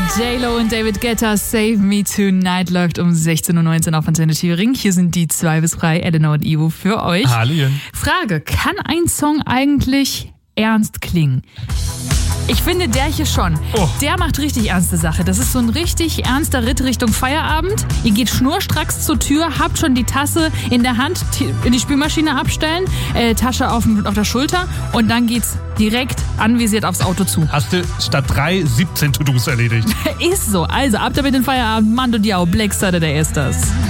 J-Lo und David Guetta, Save Me Tonight, läuft um 16.19 Uhr auf Antenne Thüringen. Hier sind die 2 bis 3, Eleanor und Ivo für euch. Hallien. Frage, kann ein Song eigentlich ernst klingen? Ich finde, der hier schon. Oh. Der macht richtig ernste Sache. Das ist so ein richtig ernster Ritt Richtung Feierabend. Ihr geht schnurstracks zur Tür, habt schon die Tasse in der Hand, in die Spülmaschine abstellen, Tasche auf der Schulter und dann geht's direkt anvisiert aufs Auto zu. Hast du statt 3 17 To-Dos erledigt. Ist so. Also, ab damit den Feierabend. Mando Diao, Black Saturday ist das.